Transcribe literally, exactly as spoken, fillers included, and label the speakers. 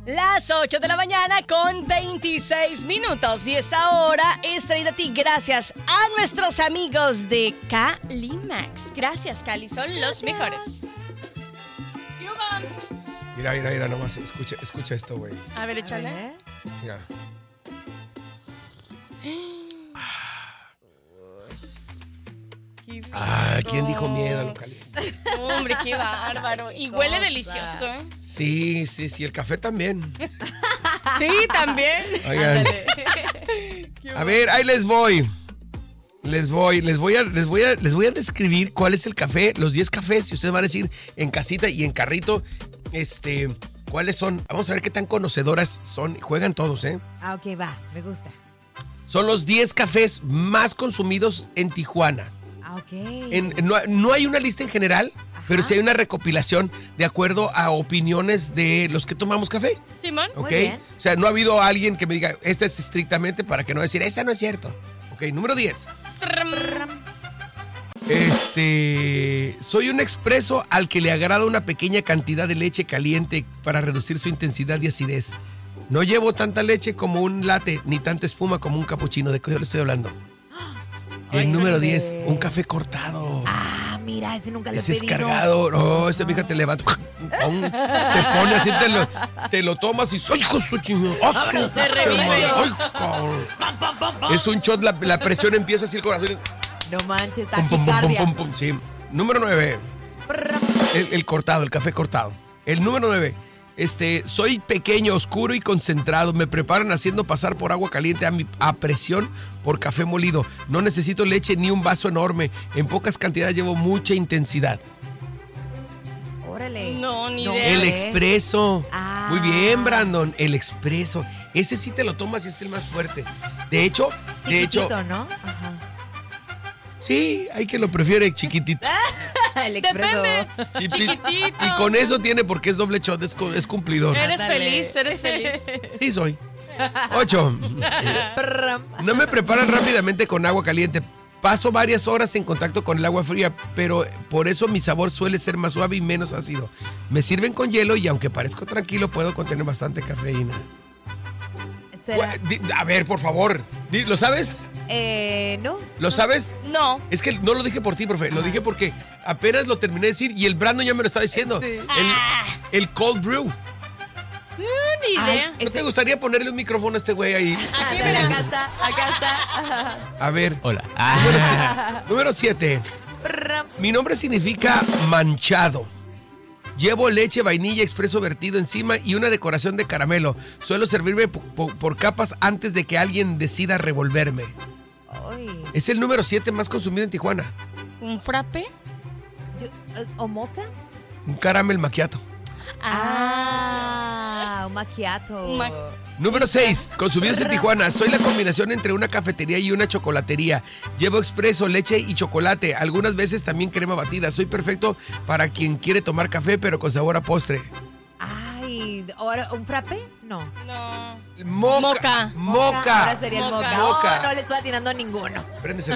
Speaker 1: Las ocho de la mañana con veintiséis minutos. Y esta hora es traída a ti gracias a nuestros amigos de Calimax. Gracias, Cali. Son los mejores.
Speaker 2: Mira, mira, mira, nomás. Escucha, escucha esto, güey.
Speaker 1: A ver, échale.
Speaker 2: Mira. Ah, ¿quién dijo miedo a lo caliente?
Speaker 1: Hombre, qué bárbaro. Y huele delicioso, ¿eh?
Speaker 2: Sí, sí, sí. El café también.
Speaker 1: Sí, también.
Speaker 2: Oigan. A ver, ahí les voy. Les voy, les voy a, les voy a, les voy a describir cuál es el café, los diez cafés, y ustedes van a decir en casita y en carrito, este, cuáles son. Vamos a ver qué tan conocedoras son. Juegan todos, ¿eh?
Speaker 3: Ah, ok, va, me gusta.
Speaker 2: Son los diez cafés más consumidos en Tijuana.
Speaker 3: Ah, ok.
Speaker 2: En, no, no hay una lista en general, ajá, pero sí hay una recopilación de acuerdo a opiniones de los que tomamos café.
Speaker 1: Simón.
Speaker 2: ¿Ok?
Speaker 3: Muy bien.
Speaker 2: O sea, no ha habido alguien que me diga, esta es estrictamente para que no decir, esa no es cierto. Ok, número diez. Este, soy un expreso al que le agrada una pequeña cantidad de leche caliente para reducir su intensidad y acidez. No llevo tanta leche como un latte, ni tanta espuma como un capuchino. ¿De qué yo le estoy hablando? El
Speaker 3: Ay,
Speaker 2: número
Speaker 3: no sé.
Speaker 2: diez, un café cortado.
Speaker 3: Ah, mira, ese nunca lo he
Speaker 2: Ese es
Speaker 3: pedido.
Speaker 2: cargado. No, ese fíjate, le va. Te pone así, te lo, te lo tomas y. ¡Ay, hijo de su chingada! ¡Ah,
Speaker 3: Vámonos,
Speaker 2: su
Speaker 3: se revive.
Speaker 2: madre! ¡Ay, cabrón! Es un shot, la, la presión empieza así el corazón.
Speaker 3: No manches,
Speaker 2: Pum, pum, pum,
Speaker 3: taquicardia.
Speaker 2: pum, pum, pum, sí. Número nueve. El, el cortado, el café cortado. El número nueve. Este, soy pequeño, oscuro y concentrado. Me preparan haciendo pasar por agua caliente a, mi, a presión por café molido. No necesito leche ni un vaso enorme. En pocas cantidades llevo mucha intensidad.
Speaker 3: Órale.
Speaker 1: No, ni
Speaker 3: No.
Speaker 1: idea.
Speaker 2: El
Speaker 3: ¿Eh?
Speaker 2: expreso.
Speaker 3: Ah.
Speaker 2: Muy bien, Brandon. El expreso. Ese sí te lo tomas y es el más fuerte. De hecho, de hecho,
Speaker 3: Chiquitito, ¿no? Ajá.
Speaker 2: sí, hay que lo prefiere chiquitito.
Speaker 3: El expreso.
Speaker 1: Depende.
Speaker 2: Chiqui-
Speaker 1: Chiquitito.
Speaker 2: Y con eso tiene porque es doble shot, es, co- es cumplidor.
Speaker 1: Eres
Speaker 3: Ándale.
Speaker 1: feliz, eres feliz.
Speaker 2: Sí, soy. Ocho. No me preparan rápidamente con agua caliente. Paso varias horas en contacto con el agua fría, pero por eso mi sabor suele ser más suave y menos ácido. Me sirven con hielo y aunque parezco tranquilo, puedo contener bastante cafeína.
Speaker 3: ¿Será?
Speaker 2: Di- A ver, por favor. Di- ¿Lo sabes?
Speaker 3: Eh, no.
Speaker 2: ¿Lo sabes?
Speaker 1: No.
Speaker 2: Es que no lo dije por ti, profe. Lo dije porque apenas lo terminé de decir y el Brandon ya me lo estaba diciendo.
Speaker 3: Sí.
Speaker 2: El, el cold brew.
Speaker 1: Ni idea.
Speaker 2: ¿No te gustaría ponerle un micrófono a este güey ahí?
Speaker 1: Aquí,
Speaker 3: Ándale,
Speaker 1: mira.
Speaker 3: acá está, acá está.
Speaker 2: A ver.
Speaker 4: Hola.
Speaker 2: Número siete. Mi nombre significa manchado. Llevo leche, vainilla, expreso vertido encima y una decoración de caramelo. Suelo servirme po- po- por capas antes de que alguien decida revolverme.
Speaker 3: Ay,
Speaker 2: Es el número siete más consumido en Tijuana.
Speaker 1: ¿Un frappe?
Speaker 3: yo- eh, ¿O moca?
Speaker 2: Un caramel macchiato.
Speaker 3: Ah, un macchiato.
Speaker 1: Un ma-
Speaker 2: Número seis, consumidos en Tijuana. Soy la combinación entre una cafetería y una chocolatería. Llevo expreso, leche y chocolate. Algunas veces también crema batida. Soy perfecto para quien quiere tomar café, pero con sabor a postre.
Speaker 3: Ay, ¿ahora un frappé? No.
Speaker 1: No.
Speaker 2: Moca.
Speaker 1: Moca.
Speaker 2: Moca.
Speaker 3: Ahora sería el
Speaker 1: Moca.
Speaker 3: moca.
Speaker 2: Moca.
Speaker 3: Oh, no le estoy atinando a ninguno.
Speaker 2: Préndese